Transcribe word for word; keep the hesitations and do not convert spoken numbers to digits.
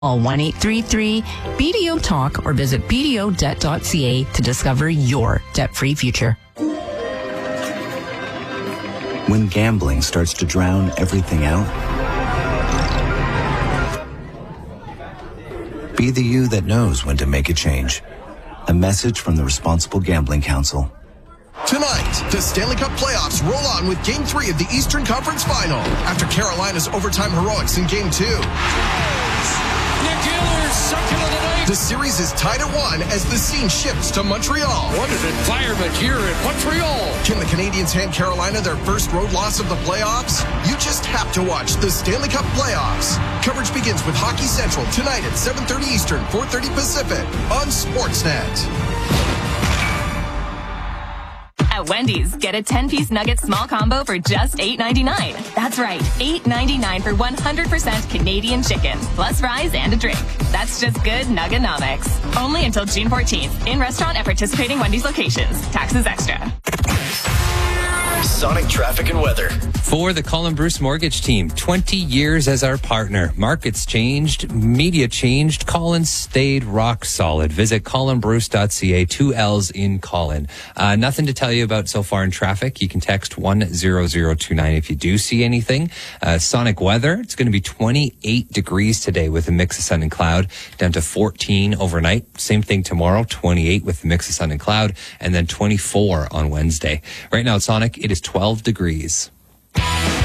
Call one eight three three B D O Talk or visit b d o debt dot c a to discover your debt-free future. When gambling starts to drown everything out, be the you that knows when to make a change. A message from the Responsible Gambling Council. Tonight, the Stanley Cup playoffs roll on with Game three of the Eastern Conference Final after Carolina's overtime heroics in Game two. Nick Gillard, second of the night. The series is tied at one as the scene shifts to Montreal. What an environment here in Montreal. Can the Canadiens hand Carolina their first road loss of the playoffs? You just have to watch the Stanley Cup playoffs. Coverage begins with Hockey Central tonight at seven thirty Eastern, four thirty Pacific on Sportsnet. At Wendy's, get a ten-piece nugget small combo for just eight ninety-nine. That's right, eight ninety-nine for one hundred percent Canadian chicken, plus fries and a drink. That's just good Nugganomics. Only until June fourteenth. In restaurant at participating Wendy's locations. Taxes extra. Sonic traffic and weather. For the Colin Bruce Mortgage Team, twenty years as our partner. Markets changed, media changed. Colin stayed rock solid. Visit colin bruce dot c a, two L's in Colin. Uh, nothing to tell you about so far in traffic. You can text one zero zero two nine if you do see anything. Uh, Sonic weather, it's going to be twenty-eight degrees today with a mix of sun and cloud, down to fourteen overnight. Same thing tomorrow, twenty-eight with a mix of sun and cloud, and then twenty-four on Wednesday. Right now at Sonic, it is twelve degrees.